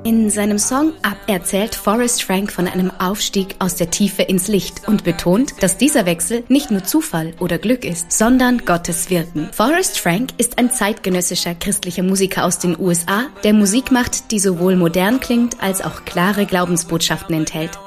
In seinem Song Up erzählt Forrest Frank von einem Aufstieg aus der Tiefe ins Licht und betont, dass dieser Wechsel nicht nur Zufall oder Glück ist, sondern Gottes Wirken. Forrest Frank ist ein zeitgenössischer christlicher Musiker aus den USA, der Musik macht, die sowohl modern klingt als auch klare Glaubensbotschaften enthält.